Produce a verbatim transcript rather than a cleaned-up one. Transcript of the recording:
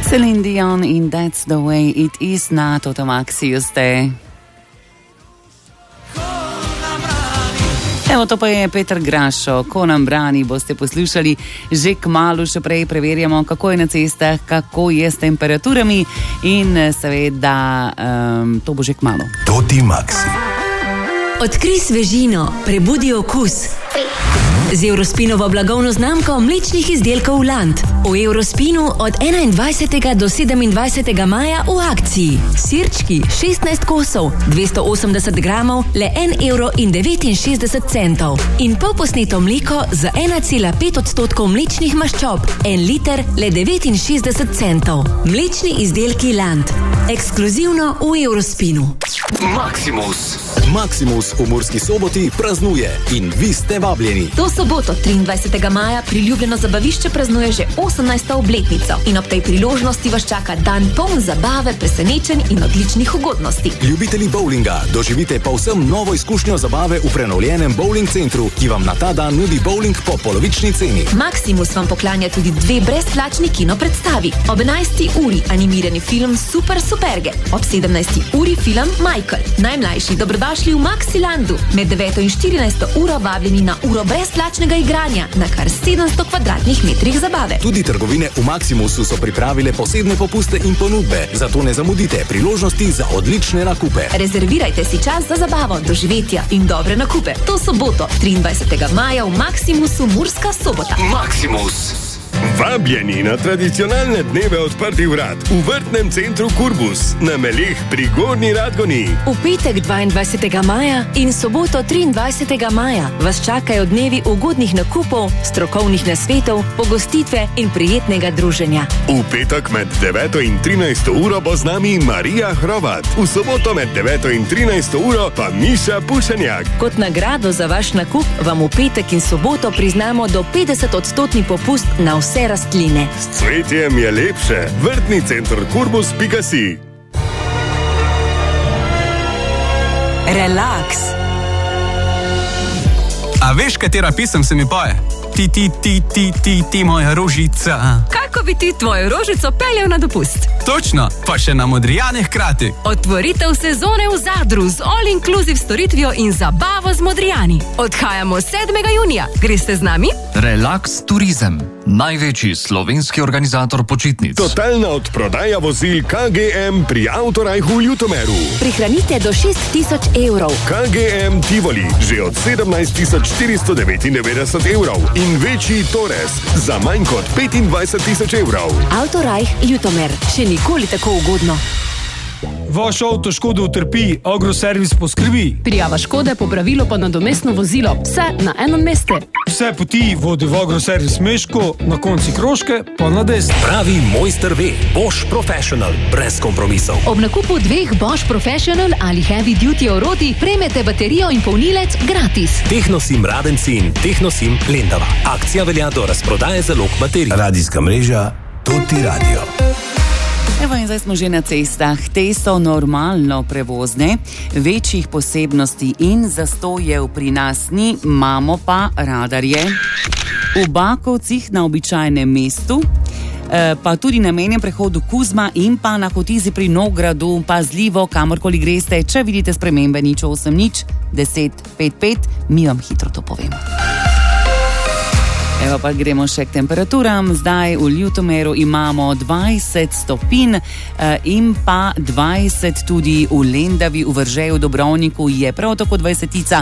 Celine Dion in That's the Way It Is na Totomaxiju ste. Evo, to pa je Peter Grašo, Ko nam brani, boste poslušali že kmalu, še prej preverjamo, kako je na cestah, kako je s temperaturami in seveda um, to bo že kmalu. Totimaxi. Odkrij svežino, prebudi okus. Z Eurospinovo blagovno znamko mlečnih izdelkov Land. V Eurospinu od enaindvajsetega do sedemindvajsetega maja v akciji. Sirčki šestnajst kosov, dvesto osemdeset gramov, le en evro in devetinšestdeset centov. In polposneto mleko za ena cela pet odstotkov mlečnih maščob, en liter, le devetinšestdeset centov. Mlečni izdelki Land. Ekskluzivno v Eurospinu. Maximus. Maximus v Murski Soboti praznuje in vi ste vabljeni. To soboto, triindvajsetega maja, priljubljeno zabavišče praznuje že osemnajsto obletnico in ob tej priložnosti vas čaka dan poln zabave, presenečenj in odličnih ugodnosti. Ljubitelji bowlinga, doživite povsem novo izkušnjo zabave v prenovljenem bowling centru, ki vam na ta dan nudi bowling po polovični ceni. Maximus vam poklanja tudi dve brezplačni kino predstavi. Ob enajsti uri animirani film Super Superge, ob sedemnajsti uri film Michael. Najmlajši dobrodošli v Maxilandu, med deveto in štirinajsto uro vabljeni na uro brezplačnega igranja na kar sedemsto kvadratnih metrih zabave. Tudi trgovine v Maximusu so pripravile posebne popuste in ponudbe, zato ne zamudite priložnosti za odlične nakupe. Rezervirajte si čas za zabavo, doživetja in dobre nakupe. To soboto, triindvajsetega maja v Maximusu Murska Sobota. Maximus. Vabljeni na tradicionalne dneve odprtih vrat v vrtnem centru Kurbus na Meleh pri Gornji Radgoni. V petek dvaindvajsetega maja in soboto triindvajsetega maja vas čakajo dnevi ugodnih nakupov, strokovnih nasvetov, pogostitve in prijetnega druženja. V petek med deveto in trinajsto uro bo z nami Marija Hrovat. V soboto med deveto in trinajsto uro pa Miša Pušenjak. Kot nagrado za vaš nakup vam v petek in soboto priznamo do petdeset odstotni popust na vse rastline. S cvetjem je lepše. Vrtni center kurbus pika si. Relax. A veš, katera pesem se mi poje? Ti, ti, ti, ti, ti, ti, moja rožica. Kako bi ti tvojo rožico peljal na dopust? Točno, pa še na Modrijane hkrati. Otvoritev sezone v Zadru z all-inclusive storitvijo in zabavo z Modrijani. Odhajamo sedmega junija. Greste z nami? Relax Turizem. Največji slovenski organizator počitnic. Totalna odprodaja vozil K G M pri Autorajhu v Ljutomeru. Prihranite do šest tisoč evrov. K G M Tivoli že od sedemnajst tisoč štiristo devetindevetdeset evrov in večji Torres za manj kot petindvajset tisoč evrov. Autorajh Ljutomer. Še nikoli tako ugodno. Vaš avto škodo utrpi, Agroservis poskrbi. Prijava škode, popravilo pa nadomestno vozilo. Vse na enem mestu. Vse poti vodi v Agroservis Meško, na konci Kroške pa na desni. Pravi mojster ve, Bosch Professional, brez kompromisov. Ob nakupu dveh Bosch Professional ali Heavy Duty orodij prejmete baterijo in polnilec gratis. Tehnosim Radenci in Tehnosim Lendava. Akcija velja do razprodaje zalog baterij. Radijska mreža Toti Radio. Evo in zdaj smo že na cestah. Te so normalno prevozne, večjih posebnosti in zastojev pri nas ni, imamo pa radarje. V Bakovcih na običajnem mestu, pa tudi na menjem prehodu Kuzma in pa na Hotizi pri Nogradu, pazljivo, kamorkoli greste, če vidite spremembe, nič osem nič deset pet pet, mi vam hitro to povemo. Evo pa gremo še k temperaturam. Zdaj v Ljutomeru imamo dvajset stopinj in pa dvajset tudi v Lendavi, v Vržeju, v Dobrovniku je prav tako dvajsetica.